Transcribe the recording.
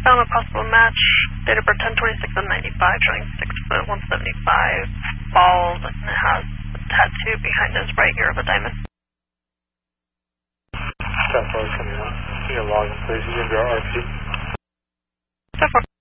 Found a possible match. Date of birth 10/26 of 95, showing 6 foot 175, bald, and it has a tattoo behind his right ear of a diamond. Step 4 coming on. Can you log in, please? You can go RP. Step 4.